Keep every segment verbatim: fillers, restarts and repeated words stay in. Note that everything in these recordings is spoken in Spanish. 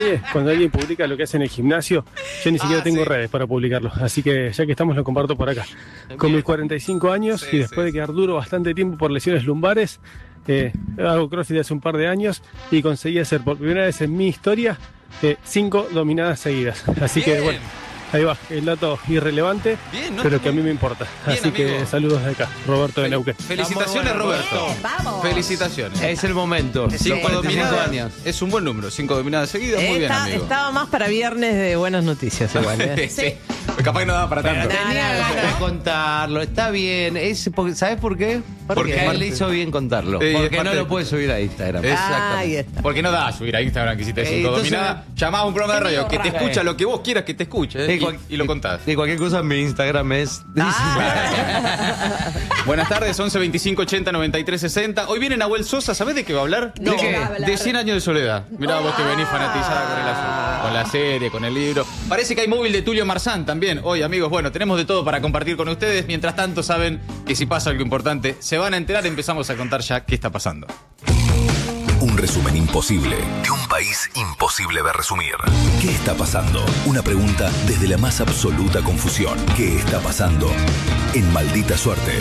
Cuando alguien publica lo que hace en el gimnasio, yo ni siquiera ah, tengo sí. redes para publicarlo, así que ya que estamos lo comparto por acá. Con mis cuarenta y cinco años sí, y después sí. de quedar duro bastante tiempo por lesiones lumbares, eh, hago CrossFit hace un par de años y conseguí hacer por primera vez en mi historia eh, cinco dominadas seguidas. Así Bien. que bueno, ahí va, el dato irrelevante, Bien, no, pero que a mí me importa. Bien, Así amigo. que saludos de acá, Roberto Fel de Neuquén. Felicitaciones, Roberto. Vamos. Felicitaciones. Es el momento. Cinco dominadas años. Es un buen número, cinco dominadas seguidas, muy bien, Está, amigo. Estaba más para viernes de buenas noticias igual. ¿eh? sí. sí. Capaz que no daba para tanto. Pero tenía ganas de contarlo, está bien. Es porque, ¿sabes por qué? Porque a él le hizo bien contarlo. Sí, porque no lo puede subir a Instagram. Exactamente. Ah, porque no da a subir a Instagram que hiciste cinco dominadas. Llamá a un programa de radio que te escucha lo que vos quieras que te escuche. ¿eh? Y, y lo contás. Y cualquier cosa en mi Instagram es... Ah. Buenas tardes, once veinticinco ochenta noventa y tres sesenta. Hoy viene Nahuel Sosa, ¿sabés de qué va a hablar? No, ¿De qué? Va a hablar. De cien años de soledad. Mirá vos que venís fanatizada con, el, con la serie, con el libro. Parece que hay móvil de Tulio Marzán también. Hoy, amigos, bueno, tenemos de todo para compartir con ustedes. Mientras tanto, saben que si pasa algo importante, se van a enterar. Empezamos a contar ya qué está pasando. Un resumen imposible de un país imposible de resumir. ¿Qué está pasando? Una pregunta desde la más absoluta confusión. ¿Qué está pasando? En Maldita Suerte.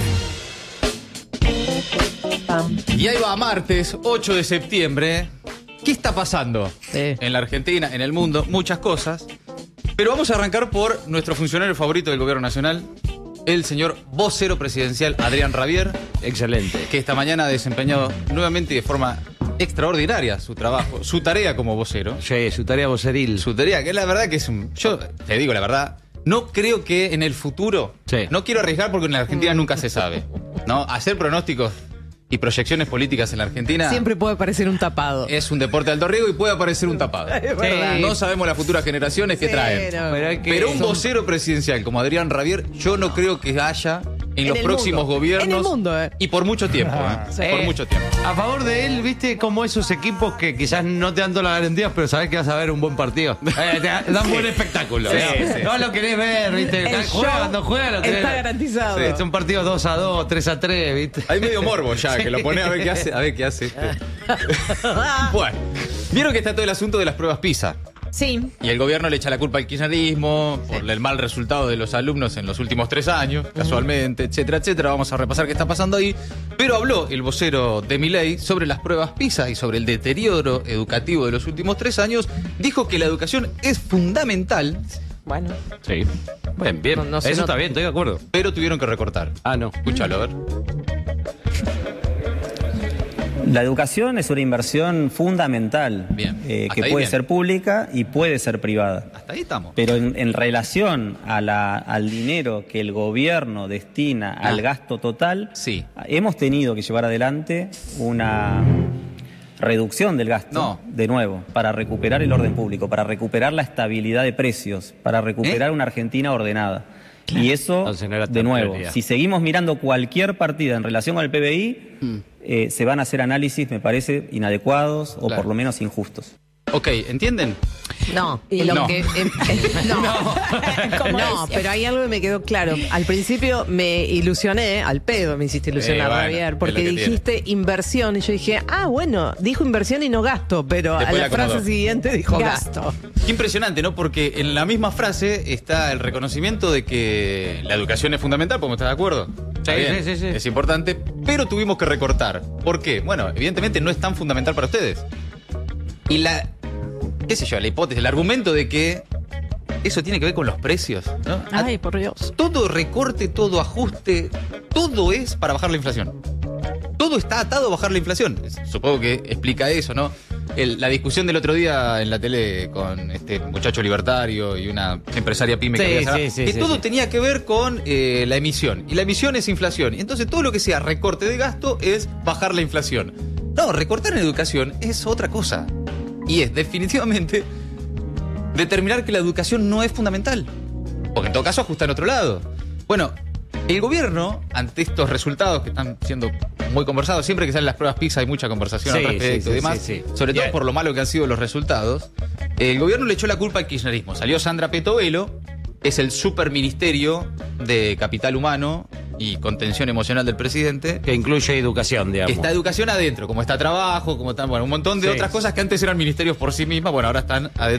Y ahí va, martes ocho de septiembre. ¿Qué está pasando? Sí. En la Argentina, en el mundo, muchas cosas. Pero vamos a arrancar por nuestro funcionario favorito del gobierno nacional, el señor vocero presidencial Adrián Rabier. Excelente. Que esta mañana ha desempeñado nuevamente y de forma extraordinaria su trabajo, su tarea como vocero. Sí, su tarea voceril. Su tarea, que la verdad que es un... Yo te digo la verdad, no creo que en el futuro... Sí. No quiero arriesgar porque en la Argentina nunca se sabe, ¿no? Hacer pronósticos y proyecciones políticas en la Argentina... Siempre puede parecer un tapado. Es un deporte de alto riesgo y puede aparecer un tapado. Es verdad. No sabemos las futuras generaciones que Sí, traen. no. Pero, Pero un vocero presidencial como Adrián Rabier, yo no creo que haya en, en los próximos mundo. gobiernos. En el mundo, eh. Y por mucho tiempo. ¿eh? Sí. Por mucho tiempo. A favor de él, viste, como esos equipos que quizás no te dan todas las garantías, pero sabés que vas a ver un buen partido. Eh, te dan sí. buen espectáculo. Sí, ¿no? sí. no lo querés ver, viste. El Juega, show cuando juega lo querés está ver. garantizado. Sí, es un partido dos a dos, tres a tres, viste. Hay medio morbo ya, que lo pone a ver qué hace. A ver qué hace este. Bueno, vieron que está todo el asunto de las pruebas PISA. Sí. Y el gobierno le echa la culpa al kirchnerismo por el mal resultado de los alumnos en los últimos tres años, casualmente, etcétera, etcétera. Vamos a repasar qué está pasando ahí. Pero habló el vocero de Milei sobre las pruebas PISA y sobre el deterioro educativo de los últimos tres años. Dijo que la educación es fundamental. Bueno. Sí. Bien, bien. No, no Eso nota. está bien, estoy de acuerdo. Pero tuvieron que recortar. Ah, no. Escúchalo, a ver. La educación es una inversión fundamental, Bien. eh, Hasta que ahí puede bien. ser pública y puede ser privada. Hasta ahí estamos. Pero en, en relación a la, al dinero que el gobierno destina Ah. al gasto total, Sí. hemos tenido que llevar adelante una reducción del gasto, No. de nuevo, para recuperar el orden público, para recuperar la estabilidad de precios, para recuperar ¿Eh? una Argentina ordenada. Y eso, Entonces no era tan de nuevo, prioridad. si seguimos mirando cualquier partida en relación con el P B I, Mm. eh, se van a hacer análisis, me parece, inadecuados o Claro. por lo menos injustos. Ok, ¿entienden? No, lo No. que, em, no, no, pero hay algo que me quedó claro. Al principio me ilusioné, al pedo me hiciste ilusionar, Eh, bueno, Javier, es porque lo que dijiste inversión y yo dije, ah, bueno, dijo inversión y no gasto, pero Después a la la acomodó. frase siguiente dijo gasto. Qué impresionante, ¿no? Porque en la misma frase está el reconocimiento de que la educación es fundamental, ¿podemos estar de acuerdo? Está Sí, bien, sí, sí, sí. es importante, pero tuvimos que recortar. ¿Por qué? Bueno, evidentemente no es tan fundamental para ustedes. Y la, qué sé yo, la hipótesis, el argumento de que eso tiene que ver con los precios, ¿no? Ay, por Dios. Todo recorte, todo ajuste, todo es para bajar la inflación. Todo está atado a bajar la inflación. Supongo que explica eso, ¿no? El- la discusión del otro día en la tele con este muchacho libertario y una empresaria pyme que Sí, había sacado, sí, sí, que sí, todo sí. tenía que ver con eh, la emisión. Y la emisión es inflación. Y entonces todo lo que sea recorte de gasto es bajar la inflación. No, recortar en educación es otra cosa. Y es definitivamente determinar que la educación no es fundamental. Porque en todo caso ajusta en otro lado. Bueno, el gobierno, ante estos resultados que están siendo muy conversados, siempre que salen las pruebas PISA hay mucha conversación Sí, al respecto sí, y sí, demás, sí, sí. sobre todo Yeah. por lo malo que han sido los resultados, el gobierno le echó la culpa al kirchnerismo. Salió Sandra Petovelo, es el superministerio de Capital Humano y contención emocional del presidente. Que incluye educación, digamos. Está educación adentro, como está trabajo, como está, bueno, un montón de sí. otras cosas que antes eran ministerios por sí mismas, bueno, ahora están adentro.